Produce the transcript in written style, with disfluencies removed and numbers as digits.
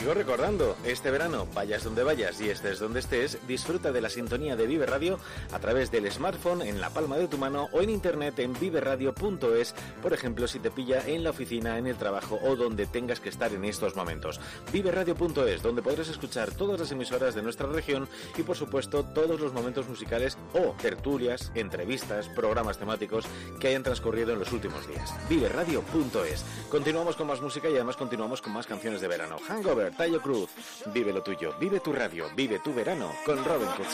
sigo recordando, este verano, vayas donde vayas y estés donde estés, disfruta de la sintonía de Vive Radio a través del smartphone en la palma de tu mano o en internet en viveradio.es, por ejemplo, si te pilla en la oficina, en el trabajo o donde tengas que estar en estos momentos. Viveradio.es, donde podrás escuchar todas las emisoras de nuestra región y, por supuesto, todos los momentos musicales o tertulias, entrevistas, programas temáticos que hayan transcurrido en los últimos días. Viveradio.es. Continuamos con más música y además continuamos con más canciones de verano. Hangover, Tayo Cruz. Vive lo tuyo, vive tu radio, vive tu verano con Robin Kids.